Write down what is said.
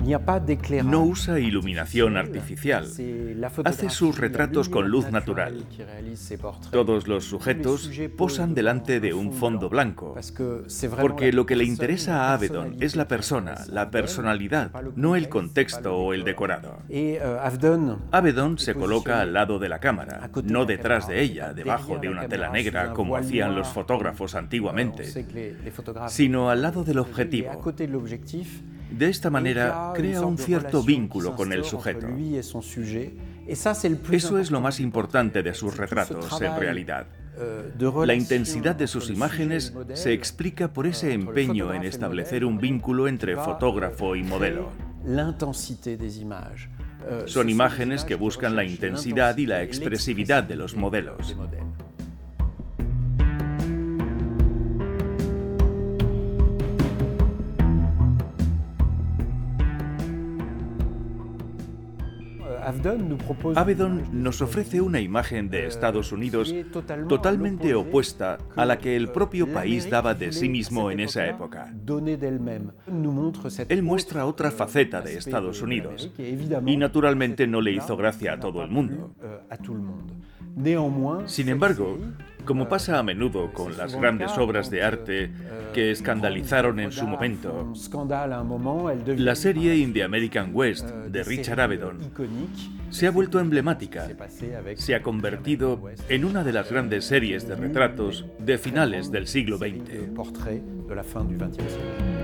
No usa iluminación artificial. Hace sus retratos con luz natural. Todos los sujetos posan delante de un fondo blanco, porque lo que le interesa a Avedon es la persona, la personalidad, no el contexto o el decorado. Avedon se coloca al lado de la cámara, no detrás de ella, debajo de una tela negra como hacían los fotógrafos antiguamente, sino al lado del objetivo. De esta manera crea un cierto vínculo con el sujeto. Eso es lo más importante de sus retratos, en realidad. La intensidad de sus imágenes se explica por ese empeño en establecer un vínculo entre fotógrafo y modelo. Son imágenes que buscan la intensidad y la expresividad de los modelos. Avedon nos ofrece una imagen de Estados Unidos totalmente opuesta a la que el propio país daba de sí mismo en esa época. Él muestra otra faceta de Estados Unidos y naturalmente no le hizo gracia a todo el mundo. Sin embargo, como pasa a menudo con las grandes obras de arte que escandalizaron en su momento, la serie In the American West de Richard Avedon se ha vuelto emblemática, se ha convertido en una de las grandes series de retratos de finales del siglo XX.